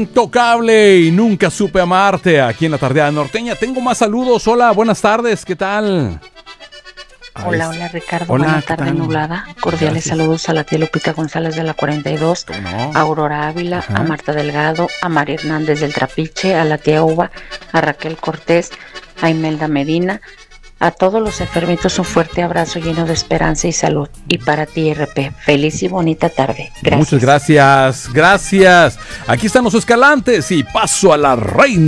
Intocable y Nunca Supe Amarte aquí en la Tardeada Norteña. Tengo más saludos. Hola, buenas tardes, ¿qué tal? Hola Ricardo, Hola, buena ¿qué tarde tal? nublada. Cordiales Gracias. saludos a la tía Lupita González de la 42, No. a Aurora Ávila, Ajá. a Marta Delgado, a María Hernández del Trapiche, a la tía Uva, a Raquel Cortés, a Imelda Medina. A todos los enfermitos un fuerte abrazo lleno de esperanza y salud. Y para ti, RP, feliz y bonita tarde. Gracias. Muchas gracias. Aquí están los Escalantes y paso a la reina.